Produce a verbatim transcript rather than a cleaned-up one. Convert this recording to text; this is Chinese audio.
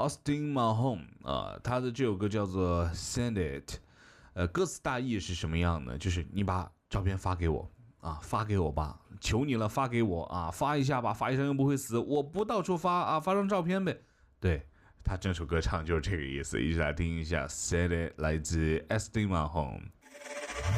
Austin Mahone 啊，他的这首歌叫做 Send It， 呃，歌词大意是什么样呢？就是你把照片发给我啊，发给我吧，求你了，发给我啊，发一下吧，发一张又不会死，我不到处发啊，发张照片呗。对，他整首歌唱就是这个意思，一起来听一下 Send It， 来自 Austin Mahone。